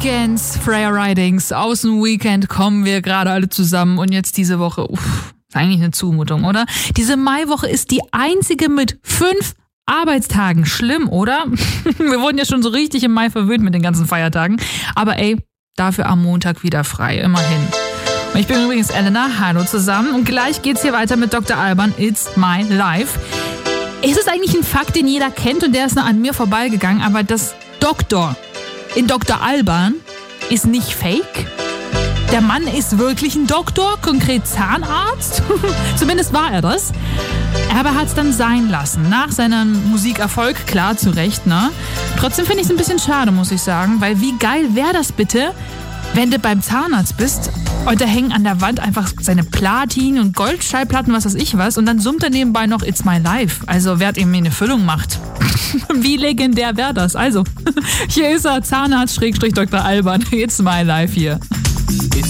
Weekends, Freya Ridings, aus dem Weekend kommen wir gerade alle zusammen und jetzt diese Woche, ist eigentlich eine Zumutung, oder? Diese Maiwoche ist die einzige mit 5 Arbeitstagen. Schlimm, oder? Wir wurden ja schon so richtig im Mai verwöhnt mit den ganzen Feiertagen. Aber dafür am Montag wieder frei, immerhin. Und ich bin übrigens Elena, hallo zusammen. Und gleich geht's hier weiter mit Dr. Alban, It's My Life. Es ist eigentlich ein Fakt, den jeder kennt und der ist noch an mir vorbeigegangen, aber das Doktor in Dr. Alban ist nicht fake. Der Mann ist wirklich ein Doktor, konkret Zahnarzt. Zumindest war er das. Aber er hat es dann sein lassen. Nach seinem Musikerfolg, klar, zu Recht, ne? Trotzdem finde ich es ein bisschen schade, muss ich sagen. Weil wie geil wäre das bitte, wenn du beim Zahnarzt bist und da hängen an der Wand einfach seine Platin- und Goldschallplatten, was weiß ich was. Und dann summt er nebenbei noch It's My Life. Also wer ihm eine Füllung macht. Wie legendär wäre das? Also, hier ist er, Zahnarzt / Dr. Alban. It's My Life hier. It's